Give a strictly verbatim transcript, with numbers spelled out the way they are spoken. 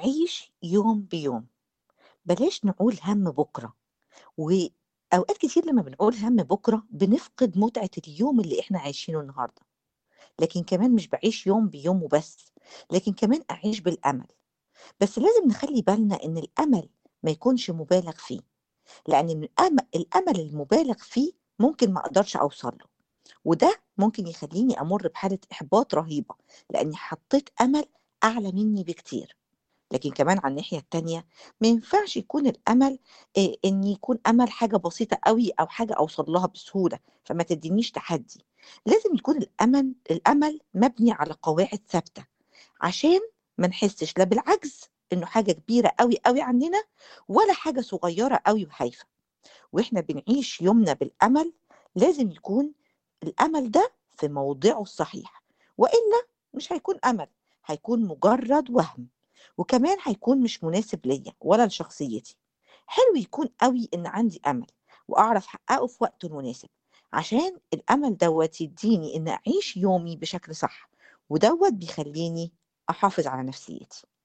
عيش يوم بيوم، بلاش نقول هَم بُكرة، وأوقات كتير لمّا بنقول هَم بُكرة بنفقد متعة اليوم اللي إحنا عايشينه النهارده، لكن كمان مش باعيش يوم بيوم وبس، لكن كمان أعيش بالأمل، بس لازم نخلّي بالنا إن الأمل ما يكونش مُبالغ فيه، لأن الأم الأمل المُبالغ فيه ممكن ما أقدرش أوصل له، وده ممكن يخلّيني أمُر بحالة إحباط رهيبة، لإني حطيت أمل أعلى منّي بكتير. لكن كمان على الناحية التانية ما ينفعش يكون الأمل آآ إن يكون أمل حاجة بسيطة أوي أو حاجة أوصل لها بسهولة، فما تدّينيش تحدّي. لازم يكون الأمل الأمل مبني على قواعد ثابتة، عشان ما نحسّش لا بالعجز إنه حاجة كبيرة أوي، أوي عنّنا، ولا حاجة صغيّرة أوي وهايفة. وإحنا بنعيش يومنا بالأمل، لازم يكون الأمل ده في موضعه الصحيح، وإلا مش هيكون أمل، هيكون مجرد وهم، وكمان هيكون مش مناسب ليّا ولا لشخصيتي. حلو يكون أوي إن عندي أمل، وأعرف أحققه في وقته المناسب، عشان الأمل دوّة يدّيني إن أعيش يومي بشكل صح، ودوّة بيخلّيني أحافظ على نفسيتي.